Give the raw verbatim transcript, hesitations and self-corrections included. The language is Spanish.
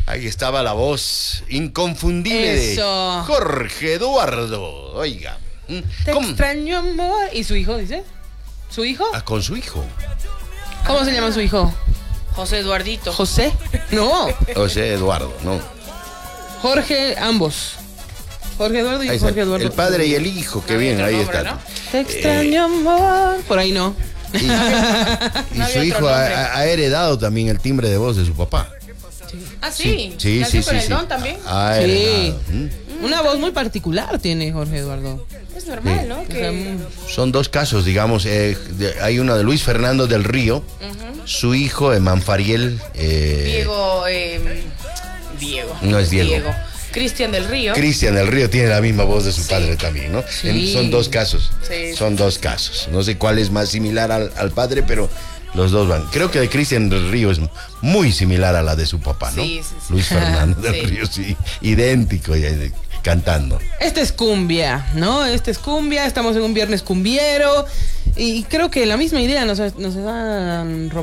Ahí estaba la voz inconfundible Eso. de Jorge Eduardo. Oiga. Te ¿Cómo? extraño, amor. ¿Y su hijo, dice? ¿Su hijo? Ah, con su hijo. ¿Cómo se llama su hijo? José Eduardito. ¿José? No. José Eduardo, ¿no? Jorge, ambos. Jorge Eduardo y Ahí está, Jorge Eduardo. el padre y el hijo, que No había bien, otro ahí nombre, está. ¿no? Te extraño, amor. Por ahí no. Y, y No había su otro hijo ha, nombre. ha heredado también el timbre de voz de su papá. Ah, sí. Sí, ¿Nació sí, con sí. el sí. don también? Ha Sí. heredado. ¿Mm? Una voz muy particular tiene Jorge Eduardo. Es normal, ¿no? O sea, Que... mm, Son dos casos, digamos. eh, de- hay uno de Luis Fernando del Río, Ujú. su hijo, Manfariel. Eh, Diego, eh, Diego. No es Diego. Cristian del Río. Cristian del Río tiene la misma voz de su padre también, ¿no? Sí. En- son dos casos. Sí. Son dos casos. No sé cuál es más similar al, al padre, pero los dos van. Creo que de Cristian del Río es muy similar a la de su papá, ¿no? Sí, sí, sí. Luis Fernando del Sí. Río, sí. Idéntico, y- y- cantando. Este es cumbia, ¿no? Este es cumbia. Estamos en un viernes cumbiero. Y creo que la misma idea nos, nos han robado.